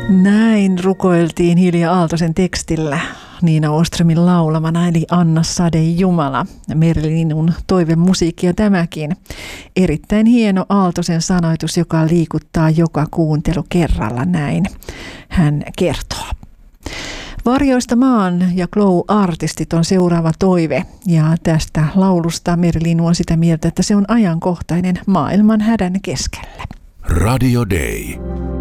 Näin rukoiltiin Hilja Aaltosen tekstillä Niina Åströmin laulamana, eli Anna Sade Jumala. Merlinun toivemusiikkia tämäkin. Erittäin hieno Aaltosen sanoitus, joka liikuttaa joka kuuntelu kerralla, näin hän kertoo. Varjoista maan ja Glow-artistit on seuraava toive, ja tästä laulusta Merlin on sitä mieltä, että se on ajankohtainen maailman hädän keskellä. Radio Day.